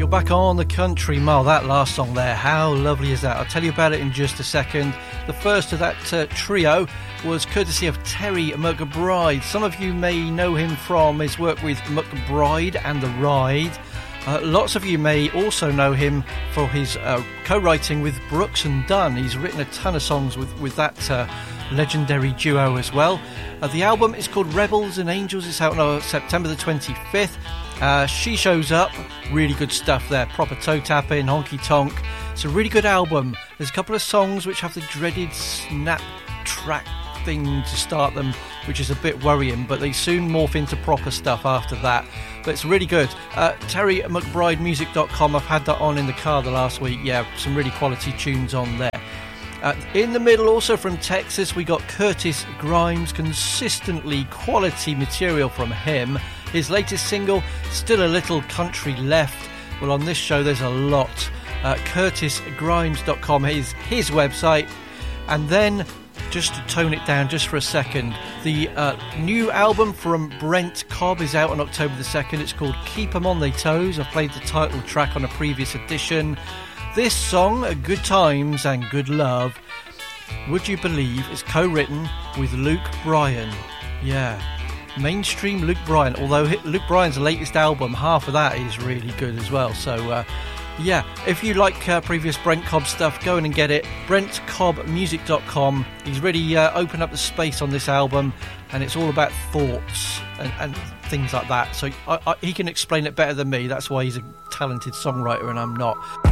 Back on the Country Mile. That last song there, how lovely is that? I'll tell you about it in just a second. The first of that trio was courtesy of Terry McBride. Some of you may know him from his work with McBride and The Ride. Lots of you may also know him for his co-writing with Brooks and Dunn. He's written a ton of songs with that legendary duo as well. The album is called Rebels and Angels. It's out on September the 25th. She Shows Up, really good stuff there, proper toe tapping, honky tonk. It's a really good album. There's a couple of songs which have the dreaded snap track thing to start them, which is a bit worrying, but they soon morph into proper stuff after that. But it's really good. TerryMcBridemusic.com, I've had that on in the car the last week. Yeah, some really quality tunes on there. In the middle, also from Texas, we got Curtis Grimes, consistently quality material from him. His latest single, Still a Little Country Left. Well, on this show, there's a lot. CurtisGrimes.com is his website. And then, just to tone it down just for a second, the new album from Brent Cobb is out on October the 2nd. It's called Keep 'Em On Their Toes. I've played the title track on a previous edition. This song, Good Times and Good Love, would you believe, is co-written with Luke Bryan. Yeah, mainstream Luke Bryan. Although Luke Bryan's latest album, half of that is really good as well. So, yeah, if you like previous Brent Cobb stuff, go in and get it. BrentCobbMusic.com. He's really opened up the space on this album, and it's all about thoughts and things like that. So he can explain it better than me. That's why he's a talented songwriter and I'm not.